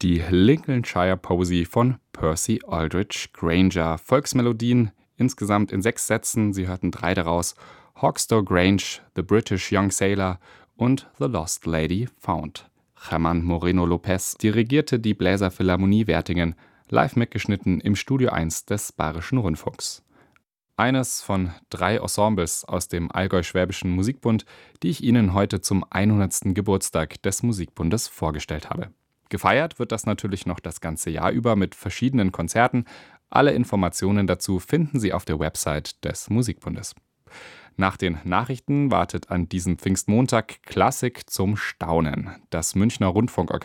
Die Lincolnshire Posy von Percy Aldrich Granger. Volksmelodien insgesamt in 6 Sätzen. Sie hörten 3 daraus: Hawkstow Grange, The British Young Sailor und The Lost Lady Found. Germán Moreno Lopez dirigierte die Bläserphilharmonie Wertingen, live mitgeschnitten im Studio 1 des Bayerischen Rundfunks. Eines von 3 Ensembles aus dem Allgäu-Schwäbischen Musikbund, die ich Ihnen heute zum 100. Geburtstag des Musikbundes vorgestellt habe. Gefeiert wird das natürlich noch das ganze Jahr über mit verschiedenen Konzerten. Alle Informationen dazu finden Sie auf der Website des Musikbundes. Nach den Nachrichten wartet an diesem Pfingstmontag Klassik zum Staunen. Das Münchner Rundfunkorchester